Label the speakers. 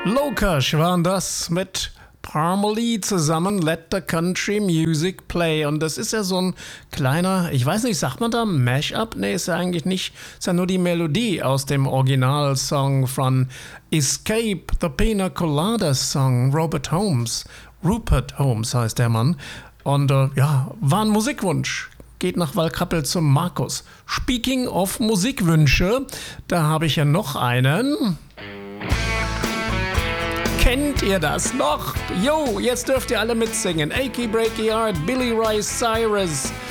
Speaker 1: Lokash waren das mit Parmalee zusammen, Let the Country Music Play. Und das ist ja so ein kleiner, ich weiß nicht, sagt man da Mashup? Nee, ist ja eigentlich nicht, ist ja nur die Melodie aus dem Originalsong von Escape, the Pina Colada Song, Rupert Holmes heißt der Mann. Und ja, war ein Musikwunsch. Geht nach Waldkappel zum Markus. Speaking of Musikwünsche, da habe ich ja noch einen. Kennt ihr das noch? Jo, jetzt dürft ihr alle mitsingen. Achy Breaky Heart, Billy Ray Cyrus